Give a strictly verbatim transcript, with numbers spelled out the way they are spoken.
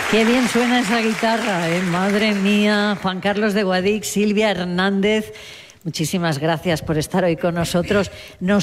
Qué bien suena esa guitarra, ¿eh? Madre mía. Juan Carlos de Guadix, Silvia Hernández, muchísimas gracias por estar hoy con nosotros. Nos